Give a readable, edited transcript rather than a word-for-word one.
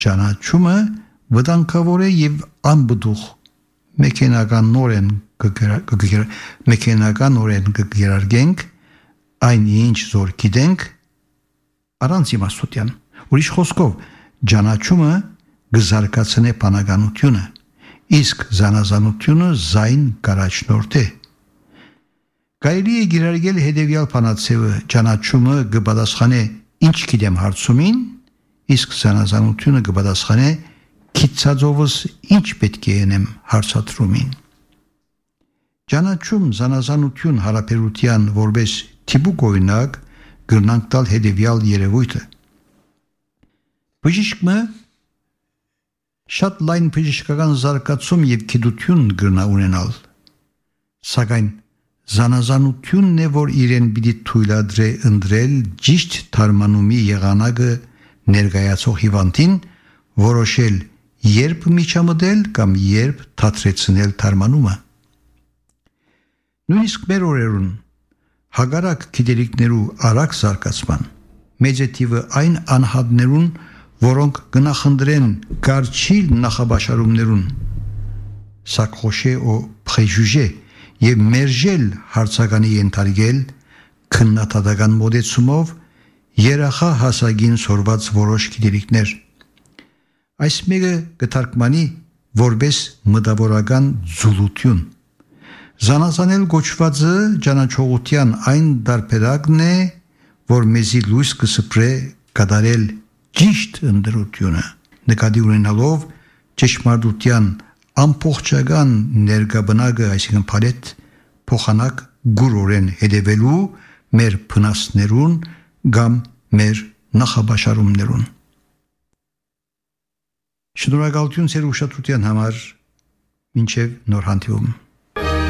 Ճանաչումը վտանգավոր է եւ անբդուղ մեքենականորեն կգերարգենք այն ինչ զոր գիտենք առանց իմաստության։ Ուրիշ խոսքով, ճանաչումը կզարգացնե բանականությունը, իսկ զանազանությունը զայն կառաջնորդ է։ Կարելի է գիրարգել հետևյալ բանացևը. ճանաչումը կպատասխանե ինչ գիտեմ հարցումին, իսկ զանազանությունը կպատասխանե քիծածովս ինչ պետք է ենեմ հարցադրումին։ Ճանաչում զանազանություն հարաբերության որպես տիպիկ օրինակ կրնանք տալ հետևյալ երևույթը։ Բժիշկը շատ լայն բժշկական զարգացում եւ գիտություն կրնա ունենալ, սակայն զանազանությունն է, որ իրեն պիտի թույլատրե ընտրել ճիշտ թարմանումի եղանակը ներկայացող հիվանդին, որոշել երբ միջամտել կամ երբ թատրեցնել թարմանումը։ Նույնիսկ մեր օրերուն հագարակ գիտելիքներու արագ զարգացման մեծ է թիվը այն անհատներուն, որոնք կնախընտրեն կարճիլ նախաբաշարումներուն, սակխոշե ու պրեժուժե եւ մերժել հարցականի ենթարկել քննադատական մոտեցումով երախա հասակին սորված որոշ գիտելիքներ։ Այս մեկը կթարգմանի որպես մտավորական ձուլություն։ Զանազանել գոչվածը ճանաչողության այն դարբերակն է, որ մեզի լույս կսպրե կատարել ճիշտ ընտրությունը, նկատի ունենալով ճշմարտության ամբողջական ներկաբնակը, այսինքն փարետ փոխանակ գուրորեն հետևելու մեր փնասներուն կամ մեր նախաբաշարումներուն։ Շնորհակալություն ձեր ուշադրության համար, մինչև նոր հանդիպում։